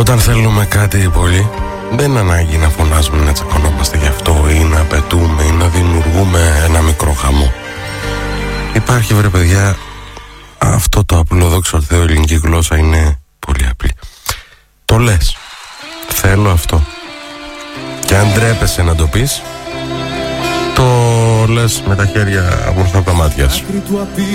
Όταν θέλουμε κάτι πολύ, δεν είναι ανάγκη να φωνάζουμε, να τσακωνόμαστε γι' αυτό ή να απαιτούμε ή να δημιουργούμε ένα μικρό χαμό. Υπάρχει, βρε παιδιά, αυτό το απλό, δόξα τω Θεώ, η ελληνική γλώσσα είναι πολύ απλή. Το λες, θέλω αυτό, και αν ντρέπεσαι να το πεις, το λες με τα χέρια μπροστά από τα μάτια σου.